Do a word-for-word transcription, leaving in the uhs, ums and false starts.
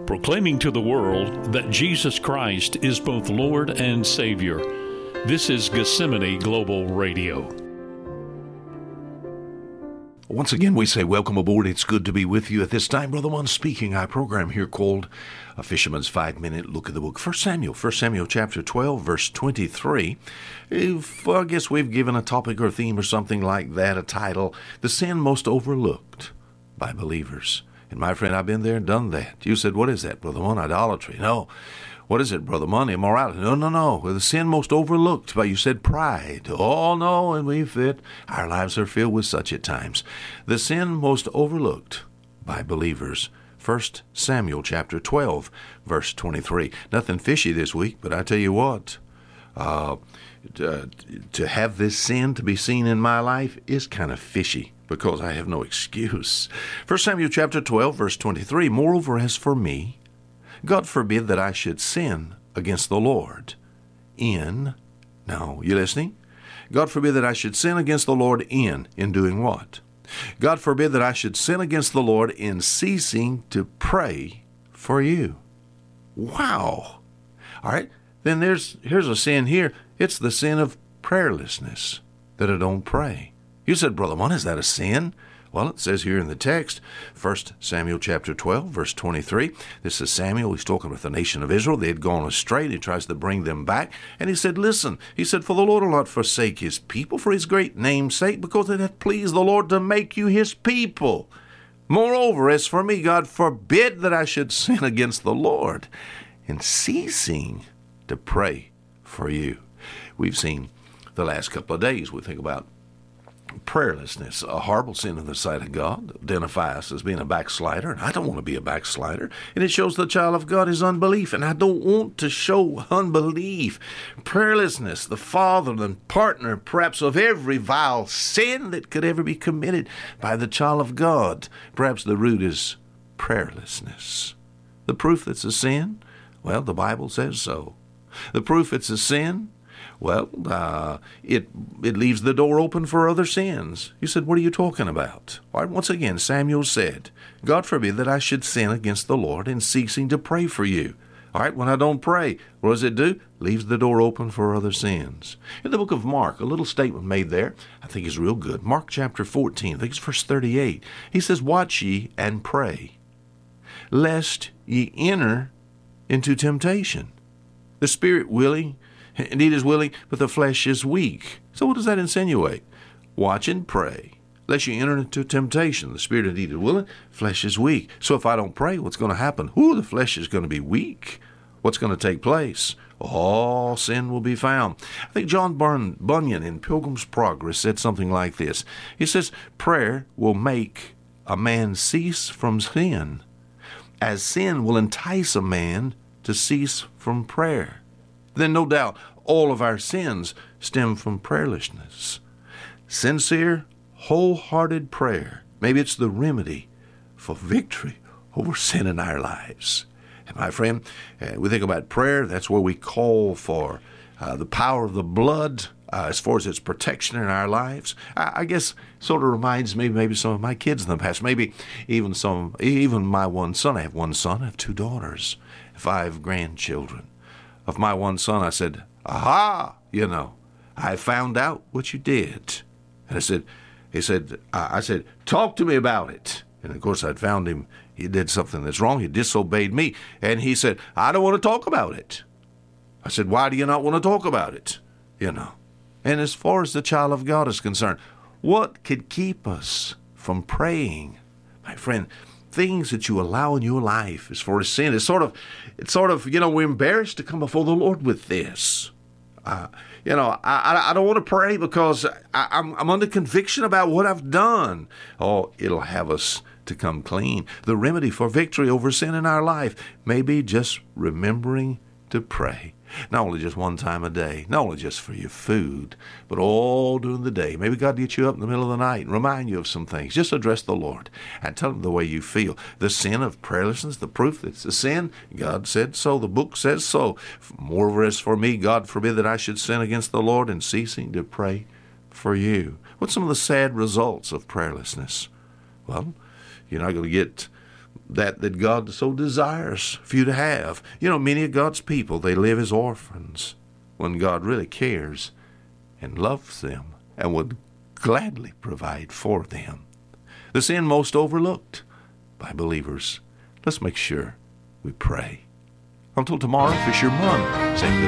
proclaiming to the world that Jesus Christ is both Lord and Savior. This is Gethsemane Global Radio. Once again, we say welcome aboard. It's good to be with you at this time. Brother One speaking. Our program here called A Fisherman's Five-Minute Look at the Book. First Samuel, First Samuel chapter twelve, verse twenty-three. If, well, I guess we've given a topic or theme or something like that, a title, The Sin Most Overlooked by Believers. And my friend, I've been there and done that. You said, what is that, Brother One? Idolatry. No. What is it, Brother One? Immorality. No, no, no. The sin most overlooked by, you said, pride. Oh, no, and we've fit. Our lives are filled with such at times. The sin most overlooked by believers. First Samuel chapter twelve, verse twenty-three. Nothing fishy this week, but I tell you what, uh, to, to have this sin to be seen in my life is kind of fishy, because I have no excuse. First Samuel chapter twelve, verse twenty-three. Moreover, as for me, God forbid that I should sin against the Lord in, now, you listening? God forbid that I should sin against the Lord in, in doing what? God forbid that I should sin against the Lord in ceasing to pray for you. Wow. All right, then there's here's a sin here. It's the sin of prayerlessness, that I don't pray. You said, Brother One, is that a sin? Well, it says here in the text, First Samuel chapter twelve, verse twenty-three. This is Samuel. He's talking with the nation of Israel. They had gone astray. He tries to bring them back. And he said, listen, he said, for the Lord will not forsake his people for his great name's sake, because it hath pleased the Lord to make you his people. Moreover, as for me, God forbid that I should sin against the Lord in ceasing to pray for you. We've seen the last couple of days, we think about prayerlessness, a horrible sin in the sight of God. Identify us as being a backslider, and I don't want to be a backslider. And it shows the child of God is unbelief, and I don't want to show unbelief. Prayerlessness, the father and partner, perhaps, of every vile sin that could ever be committed by the child of God. Perhaps the root is prayerlessness. The proof it's a sin? Well, the Bible says so. The proof it's a sin? Well, uh, it it leaves the door open for other sins. You said, what are you talking about? All right, once again, Samuel said, God forbid that I should sin against the Lord in ceasing to pray for you. All right, when I don't pray, what does it do? Leaves the door open for other sins. In the book of Mark, a little statement made there, I think is real good. Mark chapter fourteen, I think it's verse thirty-eight. He says, watch ye and pray, lest ye enter into temptation. The spirit willing, indeed is willing, but the flesh is weak. So what does that insinuate? Watch and pray, lest you enter into temptation. The spirit indeed is willing, flesh is weak. So if I don't pray, what's going to happen? Ooh, the flesh is going to be weak. What's going to take place? All sin will be found. I think John Bunyan in Pilgrim's Progress said something like this. He says, prayer will make a man cease from sin, as sin will entice a man to cease from prayer. Then no doubt all of our sins stem from prayerlessness. Sincere, wholehearted prayer, maybe it's the remedy for victory over sin in our lives. And my friend, uh, we think about prayer, that's where we call for uh, the power of the blood uh, as far as its protection in our lives. I, I guess sort of reminds me maybe some of my kids in the past, maybe even some, even my one son. I have one son, I have two daughters, five grandchildren. Of my one son, I said, aha, you know, I found out what you did. And I said, he said, I said, talk to me about it. And of course, I'd found him, he did something that's wrong. He disobeyed me. And he said, I don't want to talk about it. I said, why do you not want to talk about it? You know. And as far as the child of God is concerned, what could keep us from praying? My friend, things that you allow in your life as far as sin. It's sort of, it's sort of, you know, we're embarrassed to come before the Lord with this. Uh, you know, I, I don't want to pray because I, I'm, I'm under conviction about what I've done. Oh, it'll have us to come clean. The remedy for victory over sin in our life may be just remembering to pray. Not only just one time a day, not only just for your food, but all during the day. Maybe God get you up in the middle of the night and remind you of some things. Just address the Lord and tell him the way you feel. The sin of prayerlessness, the proof that it's a sin, God said so. The book says so. Moreover, as for me, God forbid that I should sin against the Lord in ceasing to pray for you. What's some of the sad results of prayerlessness? Well, you're not going to get that that God so desires for you to have. You know, many of God's people, they live as orphans when God really cares and loves them and would gladly provide for them. The sin most overlooked by believers. Let's make sure we pray. Until tomorrow, Fisher Munn saying